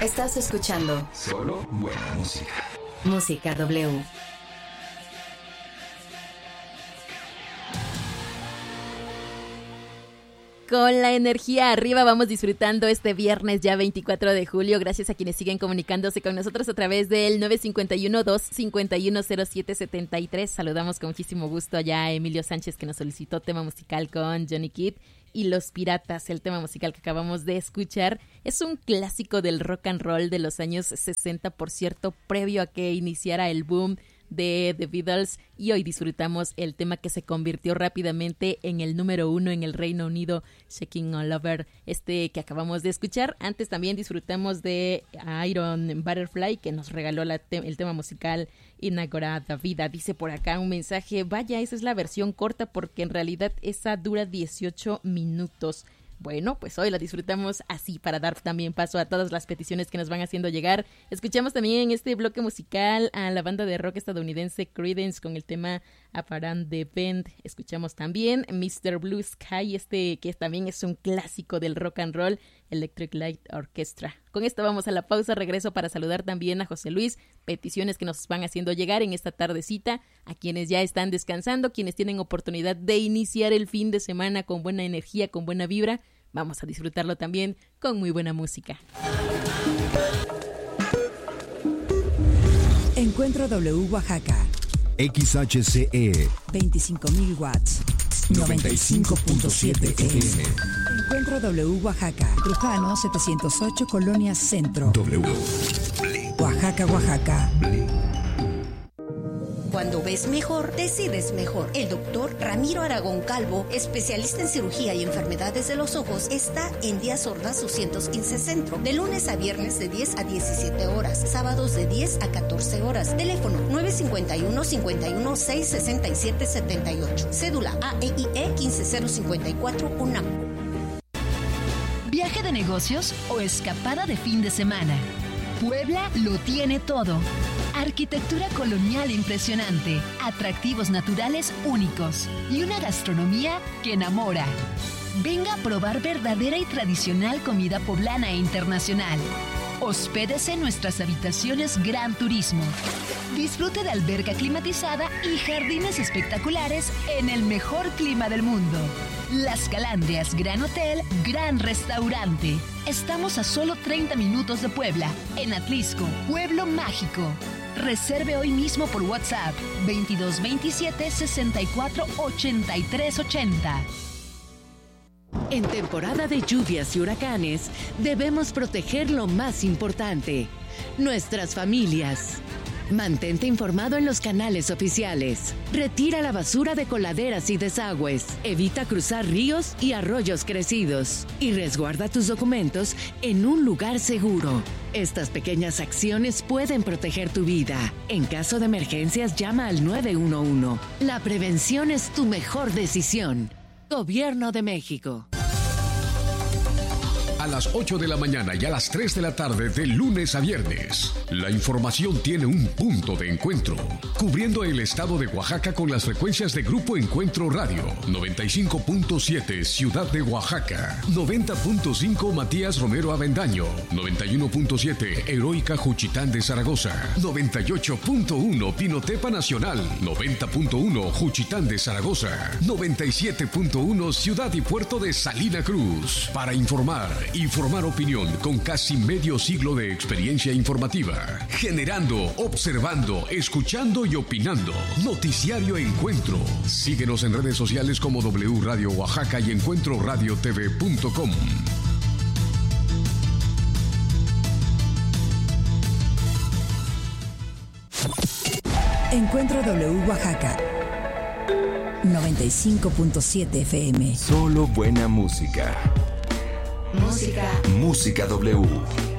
Estás escuchando solo buena música. Música W. Con la energía arriba vamos disfrutando este viernes ya 24 de julio. Gracias a quienes siguen comunicándose con nosotros a través del 951-251-0773. Saludamos con muchísimo gusto allá a Emilio Sánchez, que nos solicitó tema musical con Johnny Kidd y Los Piratas. El tema musical que acabamos de escuchar es un clásico del rock and roll de los años 60, por cierto, previo a que iniciara el boom de The Beatles, y hoy disfrutamos el tema que se convirtió rápidamente en el número 1 en el Reino Unido, Shaking All Over, que acabamos de escuchar. Antes también disfrutamos de Iron Butterfly, que nos regaló el tema musical Inagorada Vida. Dice por acá un mensaje: vaya, esa es la versión corta porque en realidad esa dura 18 minutos. Bueno, pues hoy la disfrutamos así para dar también paso a todas las peticiones que nos van haciendo llegar. Escuchamos también en este bloque musical a la banda de rock estadounidense Creedence con el tema Aparan the Bend. Escuchamos también Mr. Blue Sky, que también es un clásico del rock and roll, Electric Light Orchestra. Con esto vamos a la pausa, regreso para saludar también a José Luis, peticiones que nos van haciendo llegar en esta tardecita, a quienes ya están descansando, quienes tienen oportunidad de iniciar el fin de semana con buena energía, con buena vibra. Vamos a disfrutarlo también con muy buena música. Encuentro W Oaxaca. XHCE 25.000 watts. 95.7 FM. Encuentro W Oaxaca. Trujano 708 Colonia Centro. W. Oaxaca, Oaxaca. Cuando ves mejor, decides mejor. El doctor Ramiro Aragón Calvo, especialista en cirugía y enfermedades de los ojos, está en Díaz Ordaz 215 Centro, de lunes a viernes de 10 a 17 horas, sábados de 10 a 14 horas. Teléfono 951-516-6778. Cédula AEIE 15054 UNAM. ¿Viaje de negocios o escapada de fin de semana? Puebla lo tiene todo. Arquitectura colonial impresionante, atractivos naturales únicos y una gastronomía que enamora. Venga a probar verdadera y tradicional comida poblana e internacional. Hospédese en nuestras habitaciones Gran Turismo. Disfrute de alberca climatizada y jardines espectaculares en el mejor clima del mundo. Las Calandrias Gran Hotel, Gran Restaurante. Estamos a solo 30 minutos de Puebla, en Atlisco, Pueblo Mágico. Reserve hoy mismo por WhatsApp 2227 64 83 80. En temporada de lluvias y huracanes, debemos proteger lo más importante: nuestras familias. Mantente informado en los canales oficiales. Retira la basura de coladeras y desagües. Evita cruzar ríos y arroyos crecidos. Y resguarda tus documentos en un lugar seguro. Estas pequeñas acciones pueden proteger tu vida. En caso de emergencias, llama al 911. La prevención es tu mejor decisión. Gobierno de México. A las 8 de la mañana y a las 3 de la tarde de lunes a viernes, la información tiene un punto de encuentro, cubriendo el estado de Oaxaca con las frecuencias de Grupo Encuentro Radio, 95.7 Ciudad de Oaxaca, 90.5 Matías Romero Avendaño, 91.7 Heroica Juchitán de Zaragoza, 98.1 Pinotepa Nacional, 90.1 Juchitán de Zaragoza, 97.1 Ciudad y Puerto de Salina Cruz. Para informar opinión con casi medio siglo de experiencia informativa. Generando, observando, escuchando y opinando. Noticiario Encuentro. Síguenos en redes sociales como W Radio Oaxaca y encuentroradiotv.com. Encuentro W Oaxaca 95.7 FM. Solo buena música. Música. Música W.